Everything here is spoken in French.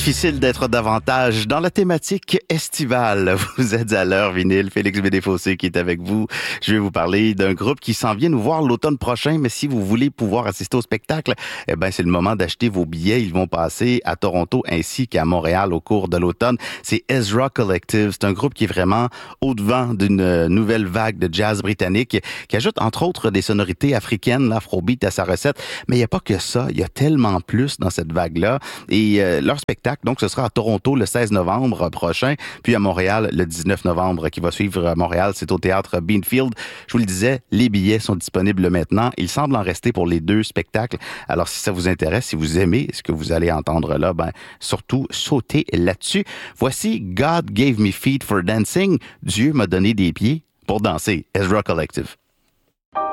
Difficile d'être davantage dans la thématique estivale. Vous êtes à l'heure vinyle. Félix Bédéfossé qui est avec vous. Je vais vous parler d'un groupe qui s'en vient nous voir l'automne prochain, mais si vous voulez pouvoir assister au spectacle, eh ben c'est le moment d'acheter vos billets. Ils vont passer à Toronto ainsi qu'à Montréal au cours de l'automne. C'est Ezra Collective. C'est un groupe qui est vraiment au-devant d'une nouvelle vague de jazz britannique qui ajoute entre autres des sonorités africaines, l'afrobeat à sa recette. Mais il n'y a pas que ça. Il y a tellement plus dans cette vague-là. Et leur spectacle, donc, ce sera à Toronto le 16 novembre prochain, puis à Montréal le 19 novembre qui va suivre à Montréal. C'est au théâtre Beanfield. Je vous le disais, les billets sont disponibles maintenant. Il semble en rester pour les deux spectacles. Alors, si ça vous intéresse, si vous aimez ce que vous allez entendre là, ben, surtout, sautez là-dessus. Voici God Gave Me Feet for Dancing. Dieu m'a donné des pieds pour danser. Ezra Collective.